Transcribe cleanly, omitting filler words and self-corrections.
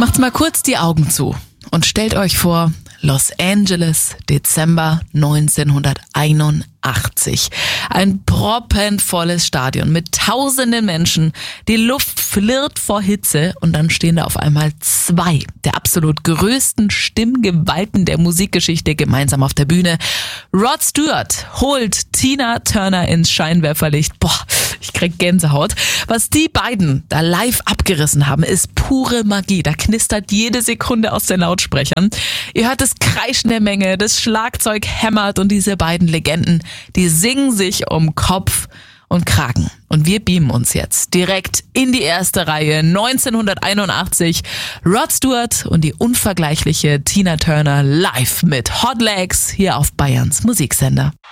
Macht mal kurz die Augen zu und stellt euch vor, Los Angeles, Dezember 1981. Ein proppenvolles Stadion mit tausenden Menschen. Die Luft flirrt vor Hitze und dann stehen da auf einmal zwei der absolut größten Stimmgewalten der Musikgeschichte gemeinsam auf der Bühne. Rod Stewart holt Tina Turner ins Scheinwerferlicht. Boah, ich krieg Gänsehaut. Was die beiden da live abgerissen haben, ist pure Magie. Da knistert jede Sekunde aus den Lautsprechern. Ihr hört das Kreischen der Menge, das Schlagzeug hämmert und diese beiden Legenden, die singen sich um Kopf und Kragen. Und wir beamen uns jetzt direkt in die erste Reihe 1981. Rod Stewart und die unvergleichliche Tina Turner live mit Hot Legs hier auf Bayerns Musiksender.